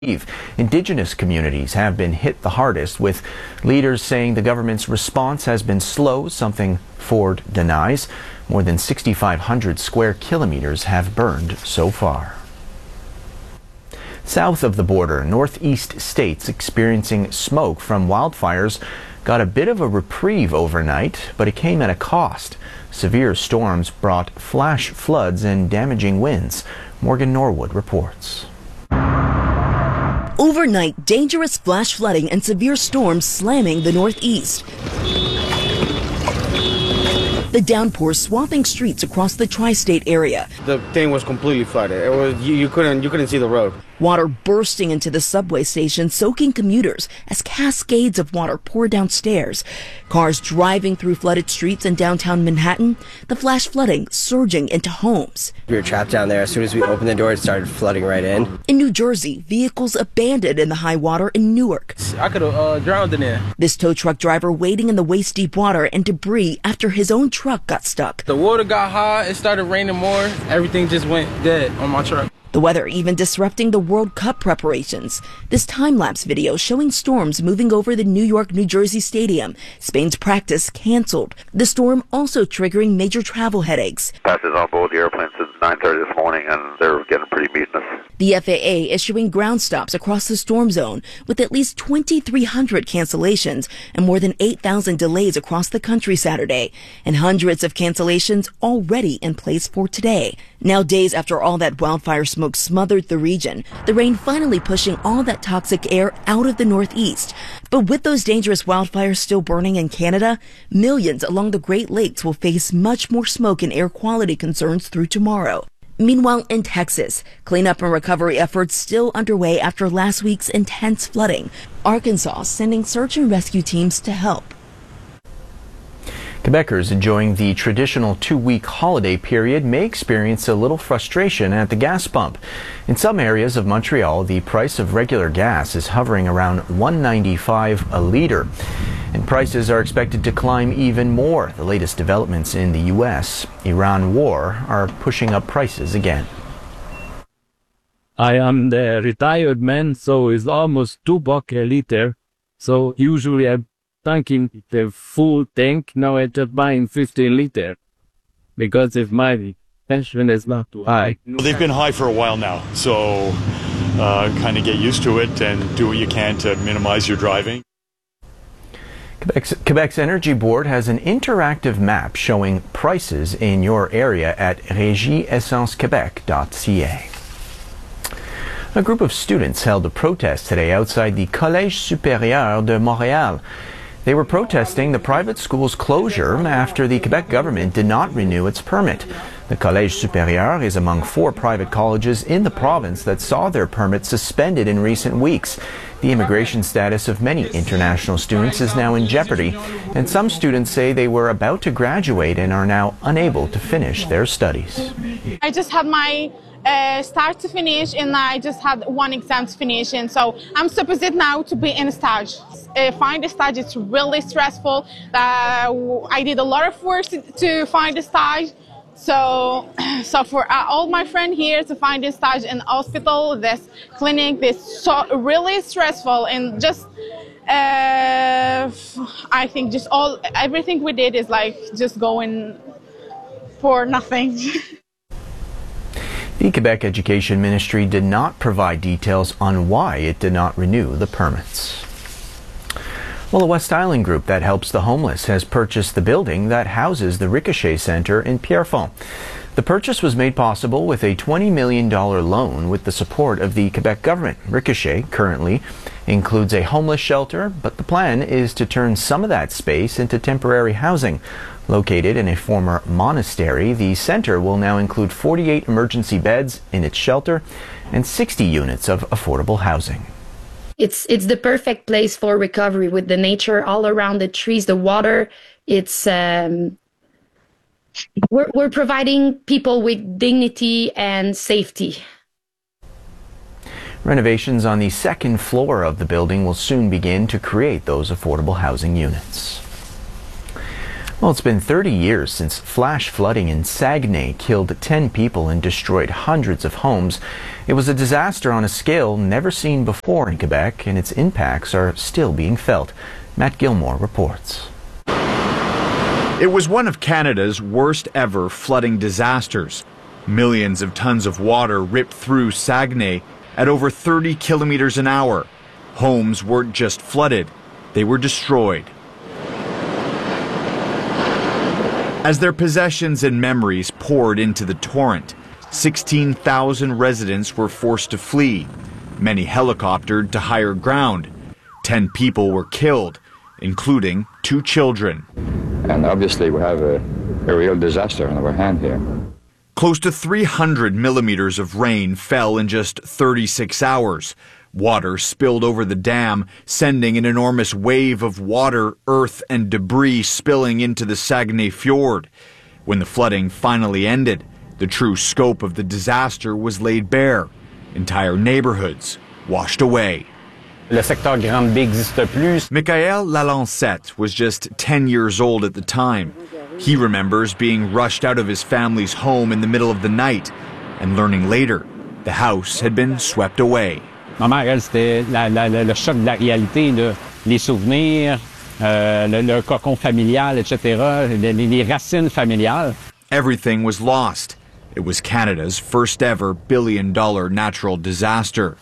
Indigenous communities have been hit the hardest, with leaders saying the government's response has been slow, something Ford denies. More than 6,500 square kilometers have burned so far. South of the border, northeast states experiencing smoke from wildfires got a bit of a reprieve overnight, but it came at a cost. Severe storms brought flash floods and damaging winds. Morgan Norwood reports. Overnight, dangerous flash flooding and severe storms slamming the northeast. The downpour swathing streets across the tri-state area. The thing was completely flooded. It was you couldn't see the road. Water bursting into the subway station, soaking commuters as cascades of water pour downstairs. Cars driving through flooded streets in downtown Manhattan. The flash flooding surging into homes. We were trapped down there. As soon as we opened the door, it started flooding right in. In New Jersey, vehicles abandoned in the high water in Newark. I could have drowned in there. This tow truck driver wading in the waist-deep water and debris after his own truck got stuck. The water got high. It started raining more. Everything just went dead on my truck. The weather even disrupting the World Cup preparations. This time-lapse video showing storms moving over the New York-New Jersey Stadium. Spain's practice canceled. The storm also triggering major travel headaches. Passengers on board the airplane since 9:30 this morning, and they're getting pretty mutinous. The FAA issuing ground stops across the storm zone with at least 2,300 cancellations and more than 8,000 delays across the country Saturday, and hundreds of cancellations already in place for today. Now, days after all that wildfire smoke smothered the region, the rain finally pushing all that toxic air out of the northeast. But with those dangerous wildfires still burning in Canada, millions along the Great Lakes will face much more smoke and air quality concerns through tomorrow. Meanwhile, in Texas, cleanup and recovery efforts still underway after last week's intense flooding. Arkansas sending search and rescue teams to help. Quebecers enjoying the traditional two-week holiday period may experience a little frustration at the gas pump. In some areas of Montreal, the price of regular gas is hovering around $1.95 a liter, and prices are expected to climb even more. The latest developments in the U.S. Iran war are pushing up prices again. I am the retired man, so it's almost $2 a liter. So usually I'm tanking the full tank. Now I'm just buying 15 liter because if my pension is not too high. They've been high for a while now, so kind of get used to it and do what you can to minimize your driving. Quebec's Energy Board has an interactive map showing prices in your area at regieessencequebec.ca. A group of students held a protest today outside the Collège Supérieur de Montréal. They were protesting the private school's closure after the Quebec government did not renew its permit. The Collège Supérieur is among 4 private colleges in the province that saw their permits suspended in recent weeks. The immigration status of many international students is now in jeopardy, and some students say they were about to graduate and are now unable to finish their studies. I just had my start to finish, and I just had one exam to finish, and so I'm supposed now to be in stage. Find a stage, it's really stressful. I did a lot of work to find a stage. So for all my friends here to find a stage in hospital, this clinic, this so really stressful, and just I think just everything we did is like just going for nothing. The Quebec Education Ministry did not provide details on why it did not renew the permits. Well, a West Island group that helps the homeless has purchased the building that houses the Ricochet Centre in Pierrefonds. The purchase was made possible with a $20 million loan with the support of the Quebec government. Ricochet currently includes a homeless shelter, but the plan is to turn some of that space into temporary housing. Located in a former monastery, the centre will now include 48 emergency beds in its shelter and 60 units of affordable housing. It's the perfect place for recovery with the nature all around, the trees, the water. It's we're providing people with dignity and safety. Renovations on the second floor of the building will soon begin to create those affordable housing units. Well, it's been 30 years since flash flooding in Saguenay killed 10 people and destroyed hundreds of homes. It was a disaster on a scale never seen before in Quebec, and its impacts are still being felt. Matt Gilmore reports. It was one of Canada's worst ever flooding disasters. Millions of tons of water ripped through Saguenay at over 30 kilometers an hour. Homes weren't just flooded, they were destroyed. As their possessions and memories poured into the torrent, 16,000 residents were forced to flee. Many helicoptered to higher ground. 10 people were killed, including 2 children. And obviously we have a real disaster on our hand here. Close to 300 millimeters of rain fell in just 36 hours. Water spilled over the dam, sending an enormous wave of water, earth, and debris spilling into the Saguenay Fjord. When the flooding finally ended, the true scope of the disaster was laid bare. Entire neighborhoods washed away. Le secteur Granby n'existe plus. Michael Lalancette was just 10 years old at the time. He remembers being rushed out of his family's home in the middle of the night and learning later the house had been swept away. Ma mère, elle, c'était le choc de la réalité, les souvenirs, le cocon familial, etc., les racines familiales. Everything was lost. It was Canada's first ever billion-dollar natural disaster.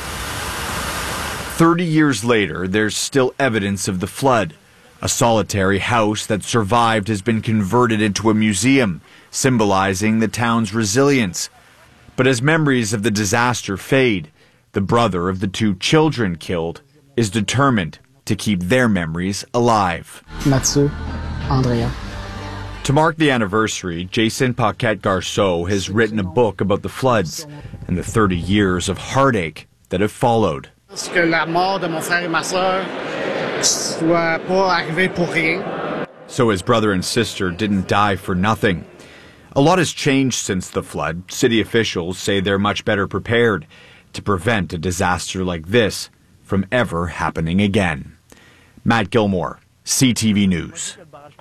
30 years later, there's still evidence of the flood. A solitary house that survived has been converted into a museum, symbolizing the town's resilience. But as memories of the disaster fade, the brother of the 2 children killed is determined to keep their memories alive. Mathieu, Andrea. To mark the anniversary, Jason Paquette-Garceau has written a book about the floods and the 30 years of heartache that have followed. Que la mort de mon frère et ma sœur soit pas arrivée pour rien. So his brother and sister didn't die for nothing. A lot has changed since the flood. City officials say they're much better prepared to prevent a disaster like this from ever happening again. Matt Gilmore, CTV News.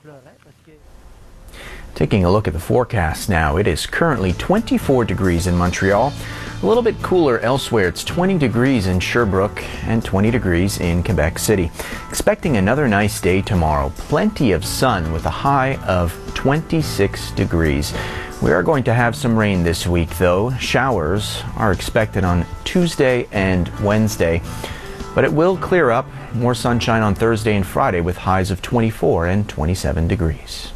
Taking a look at the forecast now, it is currently 24 degrees in Montreal. A little bit cooler elsewhere. It's 20 degrees in Sherbrooke and 20 degrees in Quebec City. Expecting another nice day tomorrow. Plenty of sun with a high of 26 degrees. We are going to have some rain this week, though. Showers are expected on Tuesday and Wednesday, but it will clear up. More sunshine on Thursday and Friday with highs of 24 and 27 degrees.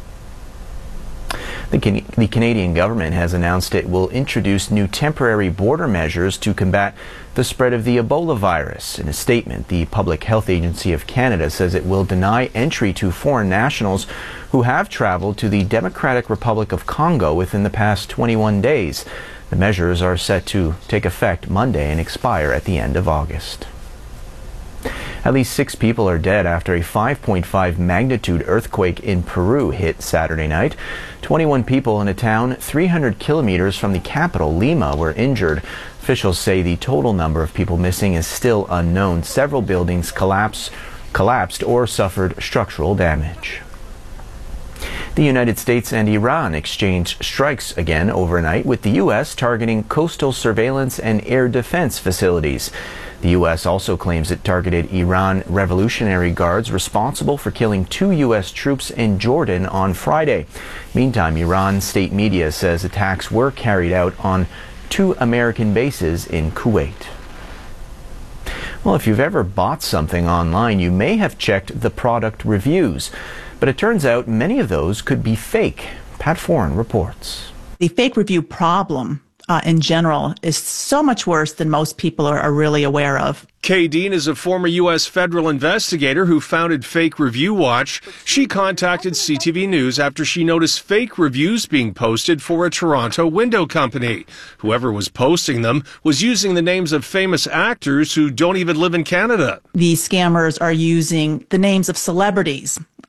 The Canadian government has announced it will introduce new temporary border measures to combat the spread of the Ebola virus. In a statement, the Public Health Agency of Canada says it will deny entry to foreign nationals who have traveled to the Democratic Republic of Congo within the past 21 days. The measures are set to take effect Monday and expire at the end of August. At least 6 people are dead after a 5.5 magnitude earthquake in Peru hit Saturday night. 21 people in a town 300 kilometers from the capital, Lima, were injured. Officials say the total number of people missing is still unknown. Several buildings collapsed or suffered structural damage. The United States and Iran exchanged strikes again overnight, with the U.S. targeting coastal surveillance and air defense facilities. The U.S. also claims it targeted Iran Revolutionary Guards responsible for killing 2 U.S. troops in Jordan on Friday. Meantime, Iran state media says attacks were carried out on 2 American bases in Kuwait. Well, if you've ever bought something online, you may have checked the product reviews, but it turns out many of those could be fake. Pat Foran reports. The fake review problem in general is so much worse than most people are really aware of. Kay Dean is a former U.S. federal investigator who founded Fake Review Watch. She contacted CTV News after she noticed fake reviews being posted for a Toronto window company. Whoever was posting them was using the names of famous actors who don't even live in Canada. These scammers are using the names of celebrities,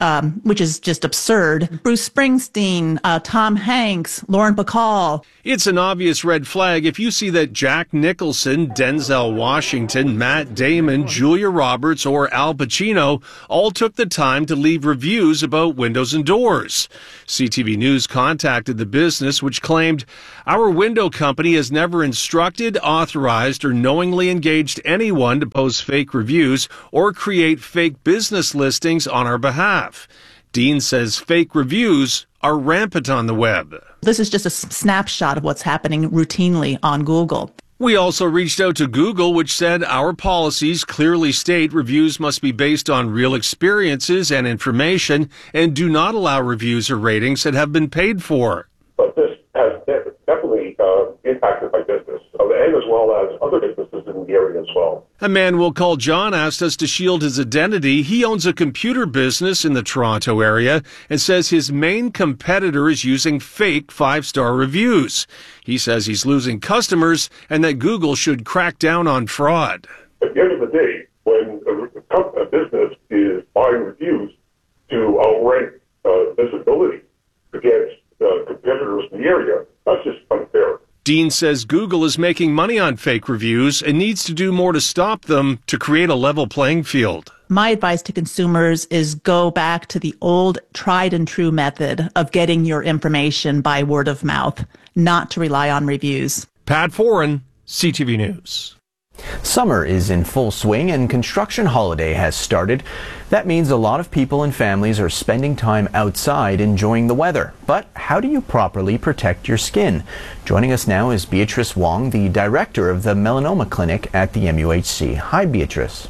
which is just absurd. Bruce Springsteen, Tom Hanks, Lauren Bacall. It's an obvious red flag if you see that Jack Nicholson, Denzel Washington, Matt Damon, Julia Roberts, or Al Pacino all took the time to leave reviews about windows and doors. CTV News contacted the business, which claimed, "Our window company has never instructed, authorized, or knowingly engaged anyone to post fake reviews or create fake business listings on our behalf." Dean says fake reviews are rampant on the web. This is just a snapshot of what's happening routinely on Google. We also reached out to Google, which said our policies clearly state reviews must be based on real experiences and information and do not allow reviews or ratings that have been paid for. But this has definitely impacted my business, and as well as other businesses in the area as well. A man we'll call John asked us to shield his identity. He owns a computer business in the Toronto area and says his main competitor is using fake 5-star reviews. He says he's losing customers and that Google should crack down on fraud. At the end of the day, when a business is buying reviews to outrank visibility against competitors in the area, that's just unfair. Dean says Google is making money on fake reviews and needs to do more to stop them to create a level playing field. My advice to consumers is go back to the old tried and true method of getting your information by word of mouth, not to rely on reviews. Pat Foran, CTV News. Summer is in full swing and construction holiday has started. That means a lot of people and families are spending time outside enjoying the weather. But how do you properly protect your skin? Joining us now is Beatrice Wong, the director of the Melanoma Clinic at the MUHC. Hi, Beatrice.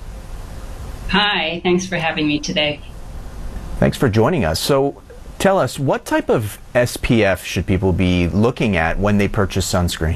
Hi, thanks for having me today. Thanks for joining us. So tell us, what type of SPF should people be looking at when they purchase sunscreen?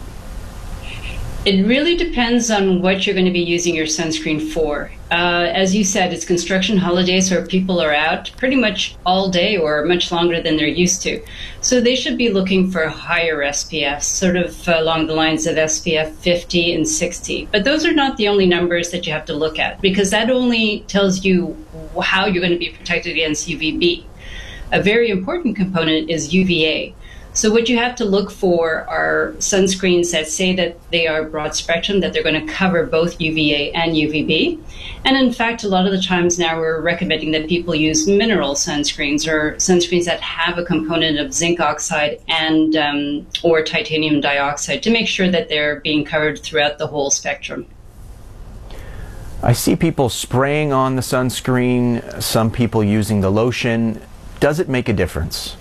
It really depends on what you're going to be using your sunscreen for. As you said, it's construction holidays, so people are out pretty much all day or much longer than they're used to. So they should be looking for higher SPF, sort of along the lines of SPF 50 and 60. But those are not the only numbers that you have to look at, because that only tells you how you're going to be protected against UVB. A very important component is UVA. So what you have to look for are sunscreens that say that they are broad spectrum, that they're going to cover both UVA and UVB. And in fact, a lot of the times now we're recommending that people use mineral sunscreens or sunscreens that have a component of zinc oxide and or titanium dioxide to make sure that they're being covered throughout the whole spectrum. I see people spraying on the sunscreen, some people using the lotion. Does it make a difference?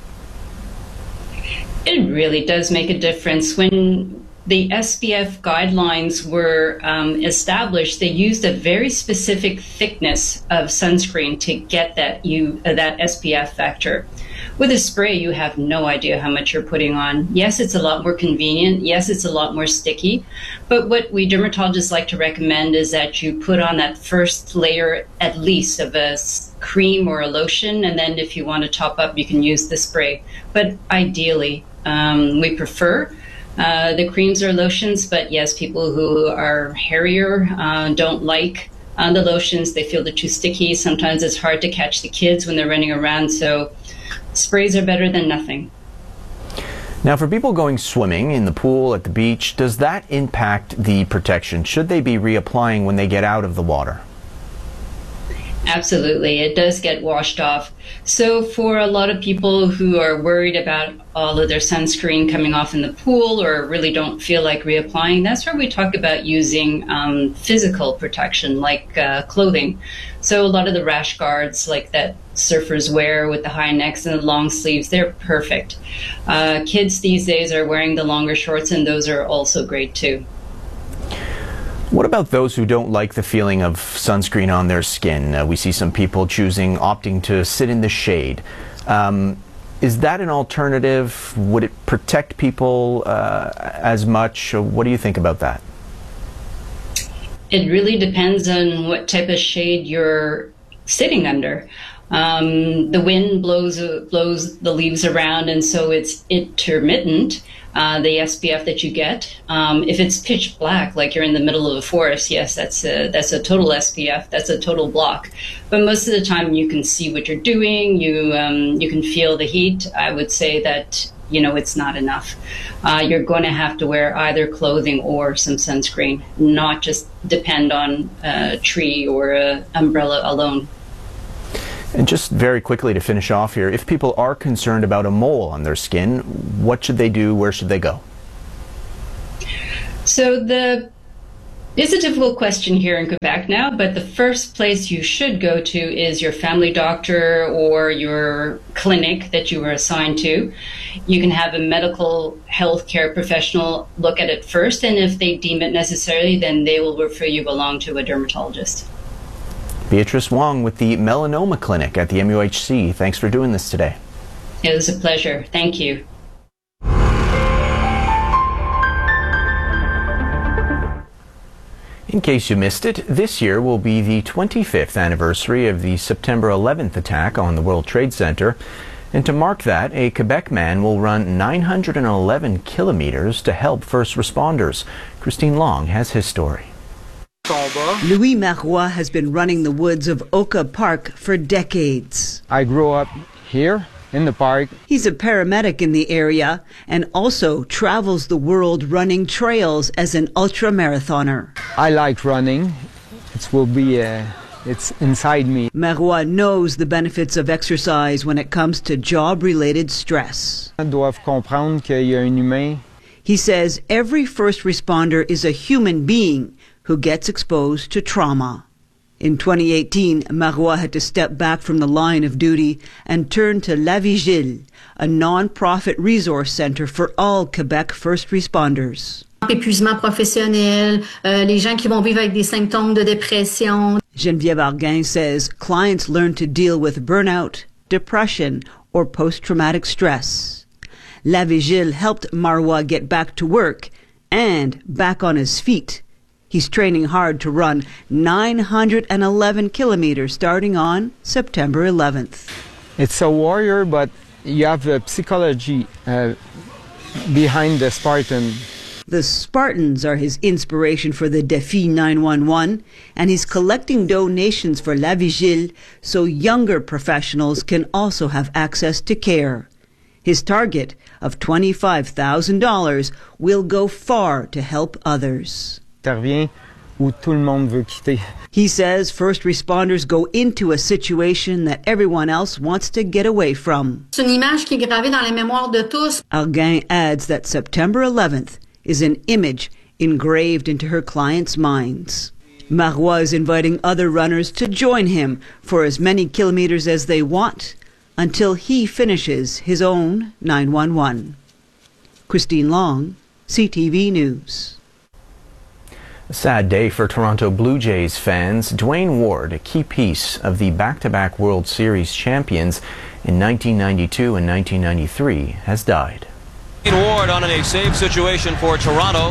It really does make a difference. When the SPF guidelines were established, they used a very specific thickness of sunscreen to get that SPF factor. With a spray, you have no idea how much you're putting on. Yes, it's a lot more convenient. Yes, it's a lot more sticky. But what we dermatologists like to recommend is that you put on that first layer at least of a cream or a lotion, and then if you want to top up, you can use the spray. But ideally, we prefer the creams or lotions, but yes, people who are hairier don't like the lotions. They feel they're too sticky. Sometimes it's hard to catch the kids when they're running around, so sprays are better than nothing. Now, for people going swimming in the pool, at the beach, does that impact the protection? Should they be reapplying when they get out of the water? Absolutely. It does get washed off. So for a lot of people who are worried about all of their sunscreen coming off in the pool or really don't feel like reapplying, that's where we talk about using physical protection like clothing. So a lot of the rash guards like that surfers wear with the high necks and the long sleeves, they're perfect. Kids these days are wearing the longer shorts, and those are also great too. What about those who don't like the feeling of sunscreen on their skin? We see some people opting to sit in the shade. Is that an alternative? Would it protect people as much? What do you think about that? It really depends on what type of shade you're sitting under. The wind blows the leaves around, and so it's intermittent. The SPF that you get, if it's pitch black, like you're in the middle of a forest, yes, that's a total SPF. That's a total block. But most of the time, you can see what you're doing. You can feel the heat. I would say that it's not enough. You're going to have to wear either clothing or some sunscreen, not just depend on a tree or an umbrella alone. And just very quickly to finish off here, if people are concerned about a mole on their skin, what should they do? Where should they go? So it's a difficult question here in Quebec now, but the first place you should go to is your family doctor or your clinic that you were assigned to. You can have a medical health care professional look at it first, and if they deem it necessary, then they will refer you along to a dermatologist. Beatrice Wong with the Melanoma Clinic at the MUHC. Thanks for doing this today. It was a pleasure. Thank you. In case you missed it, this year will be the 25th anniversary of the September 11th attack on the World Trade Center. And to mark that, a Quebec man will run 911 kilometers to help first responders. Christine Long has his story. Louis Marois has been running the woods of Oka Park for decades. I grew up here in the park. He's a paramedic in the area and also travels the world running trails as an ultra-marathoner. I like running. It's inside me. Marois knows the benefits of exercise when it comes to job-related stress. Doivent comprendre qu'il y a un humain. He says every first responder is a human being who gets exposed to trauma. In 2018, Marois had to step back from the line of duty and turn to La Vigile, a non-profit resource center for all Quebec first responders. Épuisement professionnel, les gens qui vont vivre avec des symptômes de dépression. Geneviève Arguin says clients learn to deal with burnout, depression, or post-traumatic stress. La Vigile helped Marois get back to work and back on his feet. He's training hard to run 911 kilometers starting on September 11th. It's a warrior, but you have the psychology behind the Spartan. The Spartans are his inspiration for the Défi 911, and he's collecting donations for La Vigile so younger professionals can also have access to care. His target of $25,000 will go far to help others. He says first responders go into a situation that everyone else wants to get away from. C'est une image qui est gravée dans la mémoire de tous. Arguin adds that September 11th is an image engraved into her clients' minds. Marois is inviting other runners to join him for as many kilometers as they want until he finishes his own 911. Christine Long, CTV News. A sad day for Toronto Blue Jays fans. Dwayne Ward, a key piece of the back-to-back World Series champions in 1992 and 1993, has died. Ward on a save situation for Toronto.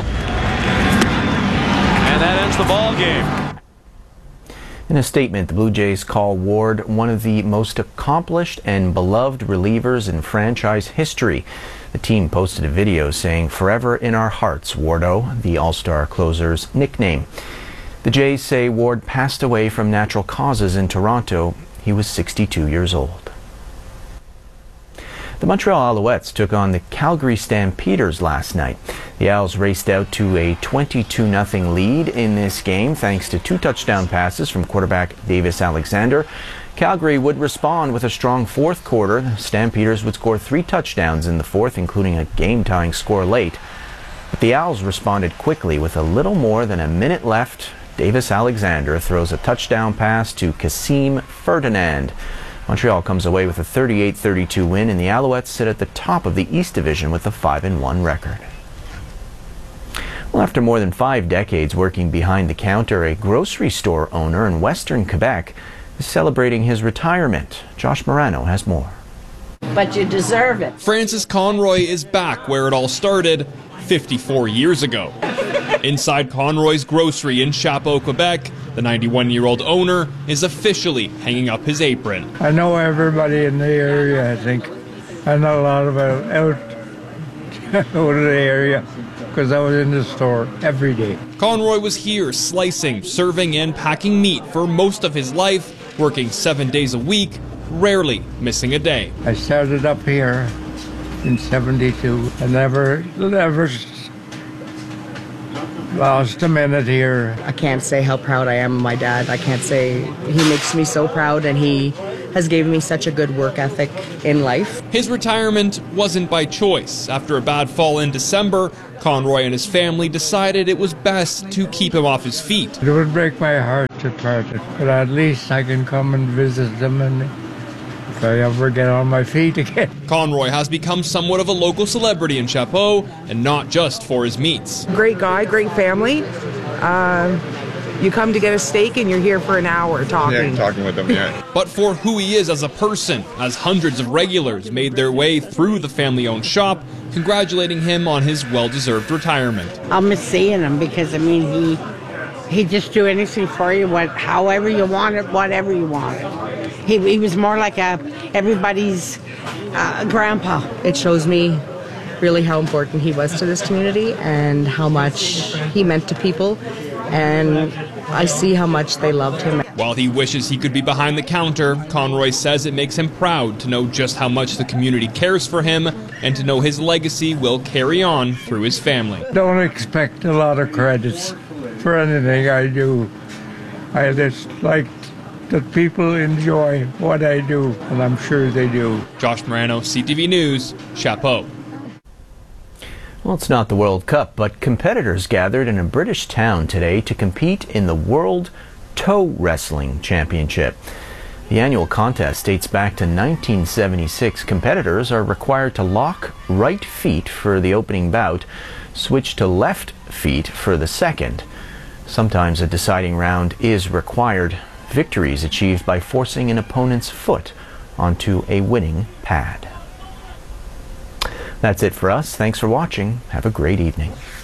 And that ends the ball game. In a statement, the Blue Jays call Ward one of the most accomplished and beloved relievers in franchise history. The team posted a video saying, "Forever in our hearts, Wardo," the All-Star closer's nickname. The Jays say Ward passed away from natural causes in Toronto. He was 62 years old. The Montreal Alouettes took on the Calgary Stampeders last night. The Owls raced out to a 22-0 lead in this game thanks to 2 touchdown passes from quarterback Davis Alexander. Calgary would respond with a strong fourth quarter. The Stampeders would score 3 touchdowns in the fourth, including a game-tying score late. But the Owls responded quickly with a little more than a minute left. Davis Alexander throws a touchdown pass to Kasim Ferdinand. Montreal comes away with a 38-32 win, and the Alouettes sit at the top of the East Division with a 5-1 record. Well, after more than 5 decades working behind the counter, a grocery store owner in Western Quebec is celebrating his retirement. Josh Morano has more. But you deserve it. Francis Conroy is back where it all started 54 years ago. Inside Conroy's grocery in Chapeau, Quebec, the 91-year-old owner is officially hanging up his apron. I know everybody in the area, I think. I know a lot of out of the area because I was in the store every day. Conroy was here slicing, serving, and packing meat for most of his life, working 7 days a week, rarely missing a day. I started up here in '72. I never lost a minute here. I can't say how proud I am of my dad. I can't say he makes me so proud, and he has given me such a good work ethic in life. His retirement wasn't by choice. After a bad fall in December, Conroy and his family decided it was best to keep him off his feet. It would break my heart to part it, but at least I can come and visit them and if I ever get on my feet again. Conroy has become somewhat of a local celebrity in Chapeau, and not just for his meats. Great guy, great family. You come to get a steak and you're here for an hour talking. Yeah, talking with him, yeah. But for who he is as a person, as hundreds of regulars made their way through the family-owned shop, congratulating him on his well-deserved retirement. I'll miss seeing him because, I mean, he just do anything for you, however you want it, whatever you want it. He was more like everybody's grandpa. It shows me really how important he was to this community and how much he meant to people, and I see how much they loved him. While he wishes he could be behind the counter, Conroy says it makes him proud to know just how much the community cares for him and to know his legacy will carry on through his family. Don't expect a lot of credits for anything I do. I just like that people enjoy what I do, and I'm sure they do. Josh Morano, CTV News, Chapeau. Well, it's not the World Cup, but competitors gathered in a British town today to compete in the World Toe Wrestling Championship. The annual contest dates back to 1976. Competitors are required to lock right feet for the opening bout, switch to left feet for the second. Sometimes a deciding round is required. Victory is achieved by forcing an opponent's foot onto a winning pad. That's it for us. Thanks for watching. Have a great evening.